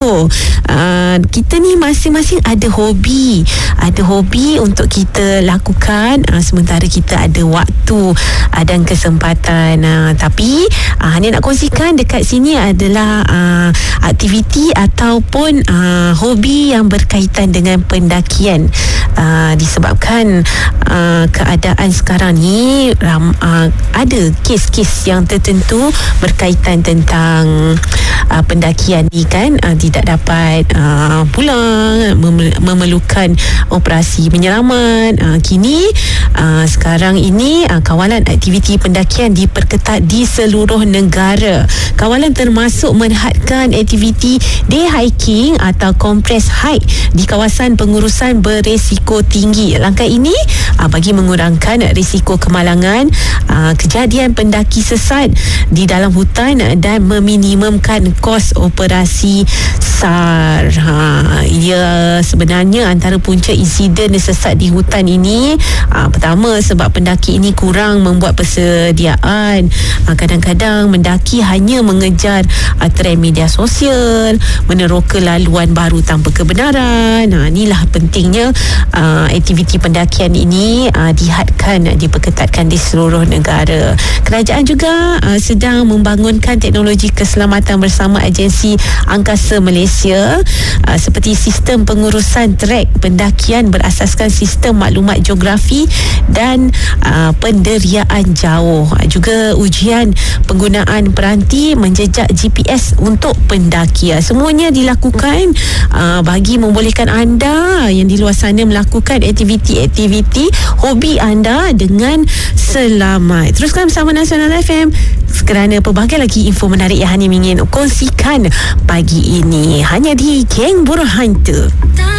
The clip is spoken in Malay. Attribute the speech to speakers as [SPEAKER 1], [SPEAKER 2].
[SPEAKER 1] betul. Kita ni masing-masing ada hobi untuk kita lakukan sementara kita ada waktu dan kesempatan. Tapi Hania nak kongsikan dekat sini adalah aktiviti ataupun hobi yang berkaitan dengan pendakian. Disebabkan keadaan sekarang ni ada kes-kes yang tertentu berkaitan tentang pendakian ni kan, tidak dapat pulang, memerlukan operasi penyelamat. Kini sekarang ini kawalan aktiviti pendakian diperketat di seluruh negara. Kawalan termasuk menghadkan aktiviti day hiking atau compress hike di kawasan pengurusan berisiko tinggi. Langkah ini bagi mengurangkan risiko kemalangan, kejadian pendaki sesat di dalam hutan dan meminimumkan kos operasi SAR. Ia sebenarnya antara punca insiden sesat di hutan ini. Pertama, sebab pendaki ini kurang membuat persediaan. Kadang-kadang mendaki hanya mengejar trend media sosial, meneroka laluan baru tanpa kebenaran. Inilah pentingnya aktiviti pendakian ini diperketatkan di seluruh negara. Kerajaan juga sedang membangunkan teknologi keselamatan bersama Agensi Angkasa Malaysia seperti sistem pengurusan trek pendakian berasaskan sistem maklumat geografi dan penderiaan jauh. Juga ujian penggunaan peranti menjejak GPS untuk pendaki. Semuanya dilakukan bagi membolehkan anda yang di luar sana melakukan aktiviti hobi anda dengan selamat. Teruskan bersama Nasional FM kerana pelbagai lagi info menarik yang Hania ingin kongsikan pagi ini hanya di Geng Burhanta.